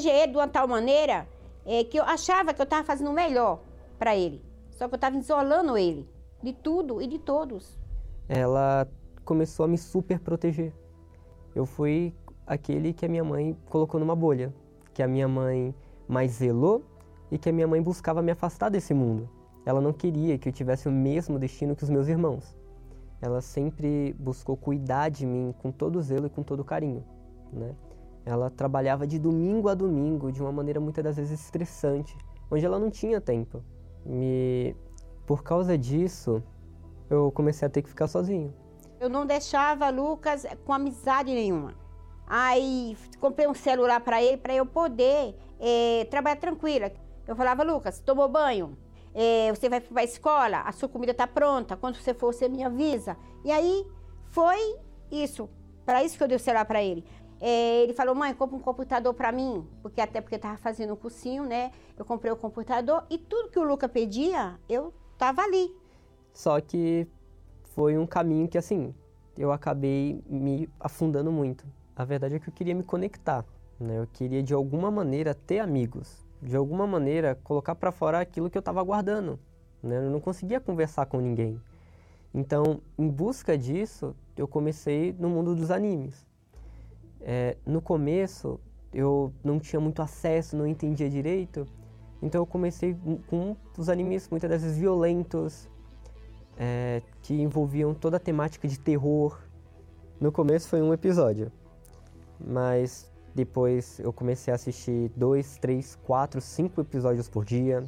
proteger ele de uma tal maneira que eu achava que eu estava fazendo o melhor para ele. Só que eu estava isolando ele de tudo e de todos. Ela começou a me super proteger. Eu fui aquele que a minha mãe colocou numa bolha, que a minha mãe mais zelou e que a minha mãe buscava me afastar desse mundo. Ela não queria que eu tivesse o mesmo destino que os meus irmãos. Ela sempre buscou cuidar de mim com todo zelo e com todo carinho, né? Ela trabalhava de domingo a domingo, de uma maneira muitas das vezes estressante, onde ela não tinha tempo. Por causa disso, eu comecei a ter que ficar sozinho. Eu não deixava Lucas com amizade nenhuma. Aí comprei um celular para ele, para eu poder trabalhar tranquila. Eu falava, Lucas, tomou banho? Você vai para a escola, a sua comida está pronta, quando você for, você me avisa. E aí foi isso, para isso que eu dei o celular para ele. Ele falou, mãe, compra um computador para mim, porque estava fazendo um cursinho, né? Eu comprei o computador e tudo que o Lucas pedia, eu estava ali. Só que foi um caminho que, assim, eu acabei me afundando muito. A verdade é que eu queria me conectar, né? Eu queria, de alguma maneira, ter amigos. De alguma maneira, colocar para fora aquilo que eu estava guardando, né? Eu não conseguia conversar com ninguém. Então, em busca disso, eu comecei no mundo dos animes. No começo, eu não tinha muito acesso, não entendia direito. Então, eu comecei com os animes, muitas vezes violentos, que envolviam toda a temática de terror. No começo foi um episódio, mas depois eu comecei a assistir 2, 3, 4, 5 episódios por dia.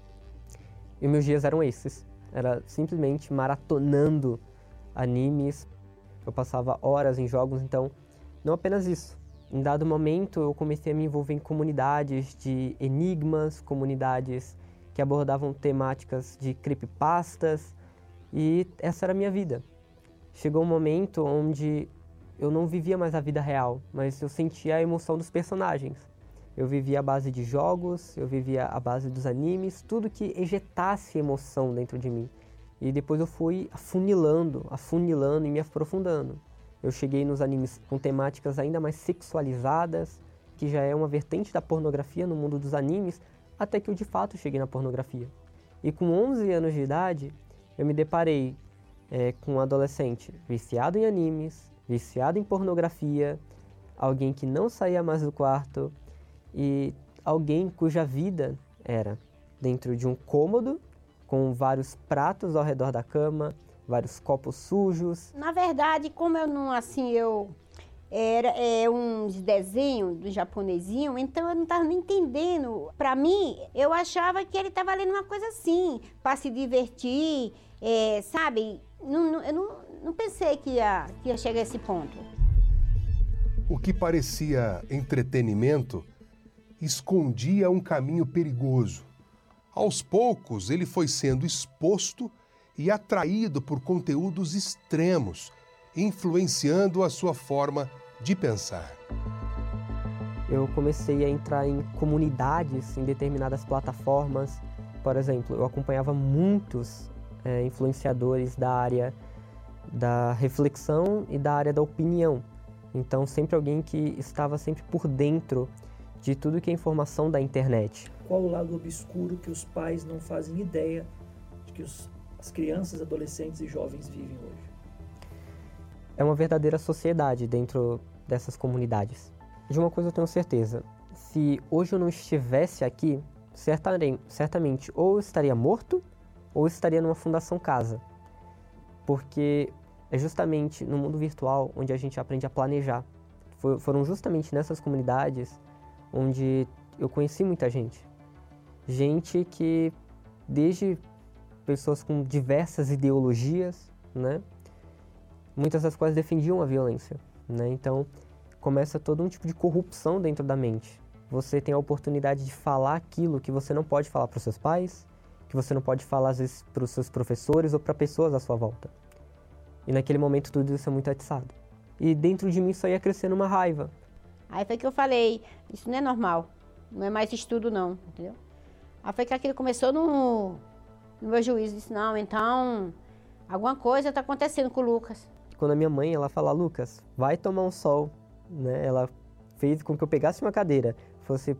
E meus dias eram esses. Era simplesmente maratonando animes. Eu passava horas em jogos, então não apenas isso. Em dado momento eu comecei a me envolver em comunidades de enigmas, comunidades que abordavam temáticas de creepypastas, e essa era a minha vida. Chegou um momento onde eu não vivia mais a vida real, mas eu sentia a emoção dos personagens. Eu vivia à base de jogos, eu vivia à base dos animes, tudo que ejetasse emoção dentro de mim. E depois eu fui afunilando e me aprofundando. Eu cheguei nos animes com temáticas ainda mais sexualizadas, que já é uma vertente da pornografia no mundo dos animes, até que eu de fato cheguei na pornografia. E com 11 anos de idade, eu me deparei com um adolescente viciado em animes, viciado em pornografia, alguém que não saía mais do quarto e alguém cuja vida era dentro de um cômodo com vários pratos ao redor da cama, vários copos sujos. Na verdade, como eu não, assim, era uns desenhos do japonesinho, então eu não estava nem entendendo. Para mim, eu achava que ele estava lendo uma coisa assim, para se divertir, sabe? Eu não pensei que ia chegar a esse ponto. O que parecia entretenimento escondia um caminho perigoso. Aos poucos, ele foi sendo exposto e atraído por conteúdos extremos, influenciando a sua forma de pensar. Eu comecei a entrar em comunidades em determinadas plataformas. Por exemplo, eu acompanhava muitos influenciadores da área da reflexão e da área da opinião. Então, sempre alguém que estava sempre por dentro de tudo que é informação da internet. Qual o lado obscuro que os pais não fazem ideia de que as crianças, adolescentes e jovens vivem hoje? É uma verdadeira sociedade dentro dessas comunidades. De uma coisa eu tenho certeza, se hoje eu não estivesse aqui, certamente ou eu estaria morto ou estaria numa fundação casa. Porque é justamente no mundo virtual onde a gente aprende a planejar. Foram justamente nessas comunidades onde eu conheci muita gente. Gente que, desde pessoas com diversas ideologias, né? Muitas das quais defendiam a violência, né? Então, começa todo um tipo de corrupção dentro da mente. Você tem a oportunidade de falar aquilo que você não pode falar para os seus pais, que você não pode falar, às vezes, para os seus professores ou para pessoas à sua volta. E naquele momento tudo isso é muito atiçado. E dentro de mim só ia crescendo uma raiva. Aí foi que eu falei, isso não é normal, não é mais estudo não, entendeu? Aí foi que aquilo começou no meu juízo, disse, não, então, alguma coisa está acontecendo com o Lucas. Quando a minha mãe, ela fala, Lucas, vai tomar um sol, né? Ela fez com que eu pegasse uma cadeira, fosse